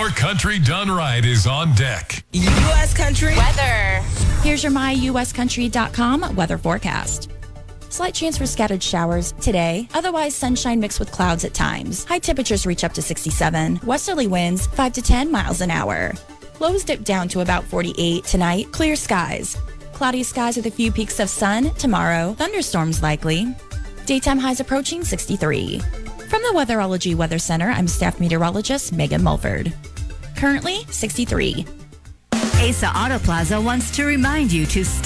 Your country done right is on deck. U.S. Country weather. Here's your myuscountry.com weather forecast. Slight chance for scattered showers today. Otherwise, sunshine mixed with clouds at times. High temperatures reach up to 67. Westerly winds 5 to 10 miles an hour. Lows dip down to about 48 tonight. Clear skies. Cloudy skies with a few peaks of sun tomorrow. Thunderstorms likely. Daytime highs approaching 63. From the Weatherology Weather Center, I'm staff meteorologist Megan Mulford. Currently 63. Asa Auto Plaza wants to remind you to